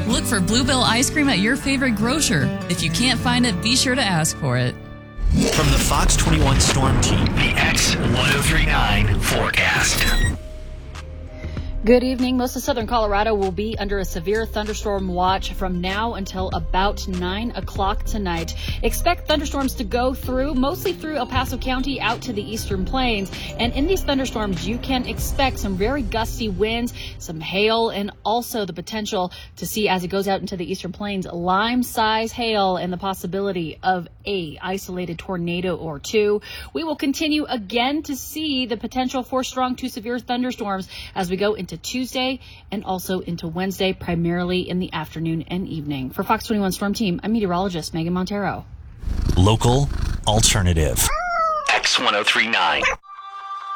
Look for Bluebell ice cream at your favorite grocer. If you can't find it, be sure to ask for it. From the Fox 21 Storm Team, the X1039 forecast. Good evening. Most of southern Colorado will be under a severe thunderstorm watch from now until about 9 o'clock tonight. Expect thunderstorms to go through, mostly through El Paso County out to the eastern plains. And in these thunderstorms, you can expect some very gusty winds, some hail, and also the potential to see, as it goes out into the eastern plains, lime-size hail and the possibility of a isolated tornado or two. We will continue again to see the potential for strong to severe thunderstorms as we go into Tuesday and also into Wednesday, primarily in the afternoon and evening. For Fox 21 Storm Team, I'm meteorologist Megan Montero. Local alternative. X1039.